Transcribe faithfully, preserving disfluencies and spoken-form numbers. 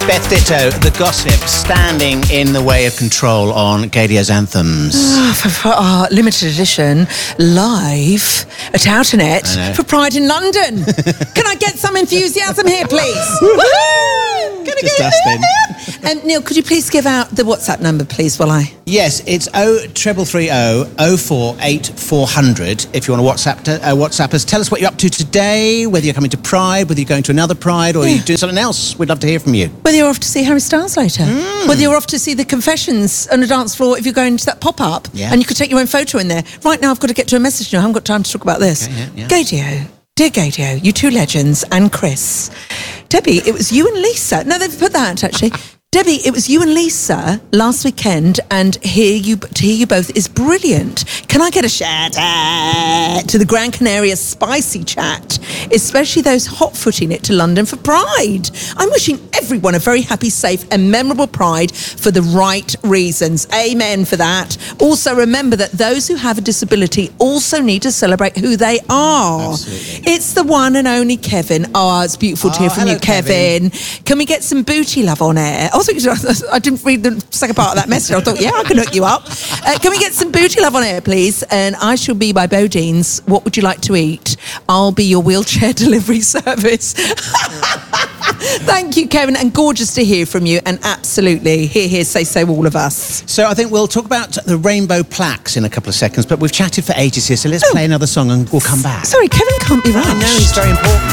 Beth Ditto, The Gossip, standing in the way of Control on Gadio's Anthems. Oh, for, for our limited edition, live at Outernet for Pride in London. Can I get some enthusiasm here, please? Woohoo! Can I Just get us then. And Neil, could you please give out the WhatsApp number, please, while I... Yes, it's oh triple three oh oh four eight four hundred. If you want to WhatsApp to, uh, WhatsApp us, tell us what you're up to today, whether you're coming to Pride, whether you're going to another Pride, or Yeah. you're doing something else. We'd love to hear from you. Whether you're off to see Harry Styles later, mm. whether you're off to see the Confessions on a dance floor if you're going to that pop-up, Yeah. and you could take your own photo in there. Right now, I've got to get to a message now. I haven't got time to talk about this. Okay, yeah, yeah. Gadio, dear Gadio, you two legends, and Chris. Debbie, it was you and Lisa. No, they've put that, actually. Debbie, it was you and Lisa last weekend, and hear you to hear you both is brilliant. Can I get a shout out to the Gran Canaria Spicy Chat, especially those hot-footing it to London for Pride? I'm wishing everyone a very happy, safe and memorable Pride for the right reasons. Amen for that. Also remember that those who have a disability also need to celebrate who they are. Absolutely. It's the one and only Kevin. Oh, it's beautiful to Oh, hear from hello, you, Kevin. Kevin. Can we get some booty love on air? Also, I didn't read the second part of that message. I thought, yeah, I can hook you up. Uh, can we get some booty love on air, please? And I shall be by Bodine's. What would you like to eat? I'll be your wheelchair delivery service. Thank you, Kevin, and gorgeous to hear from you. And absolutely, hear, hear, say so, all of us. So I think we'll talk about the rainbow plaques in a couple of seconds, but we've chatted for ages here, so let's Oh. play another song and we'll come back. Sorry, Kevin can't be right. I know, it's very important.